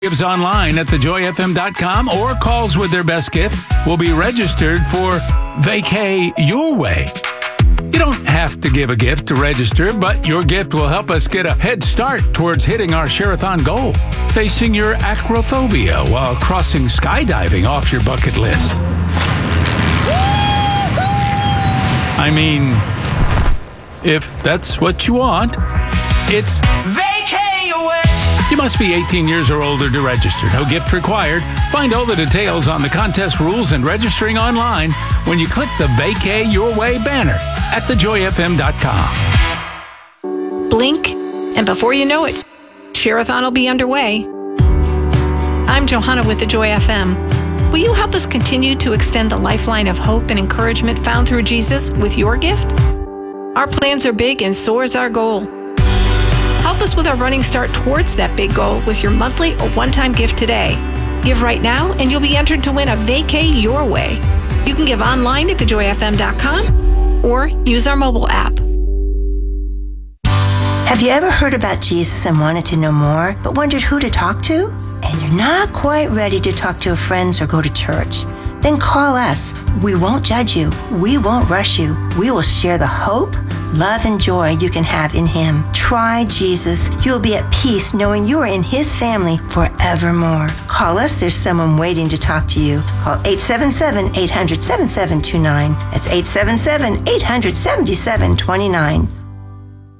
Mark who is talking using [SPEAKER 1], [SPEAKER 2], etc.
[SPEAKER 1] Gives online at thejoyfm.com or calls with their best gift will be registered for Vacay Your Way. You don't have to give a gift to register, but your gift will help us get a head start towards hitting our Share-a-thon goal, facing your acrophobia while crossing skydiving off your bucket list. I mean, if that's what you want, it's Vacay Your Way. You must be 18 years or older to register. No gift required. Find all the details on the contest rules and registering online when you click the Vacay Your Way banner at thejoyfm.com.
[SPEAKER 2] Blink, and before you know it, Share-a-thon will be underway. I'm Johanna with the Joy FM. Will you help us continue to extend the lifeline of hope and encouragement found through Jesus with your gift? Our plans are big and so is our goal. Help us with our running start towards that big goal with your monthly or one-time gift today. Give right now and you'll be entered to win a Vacay Your Way. You can give online at thejoyfm.com or use our mobile app.
[SPEAKER 3] Have you ever heard about Jesus and wanted to know more, but wondered who to talk to? And you're not quite ready to talk to friends or go to church? Then call us. We won't judge you. We won't rush you. We will share the hope, love, and joy you can have in Him. Try Jesus. You'll be at peace knowing you are in His family forevermore. Call us. There's someone waiting to talk to you. Call 877-800-7729. That's 877-800-7729.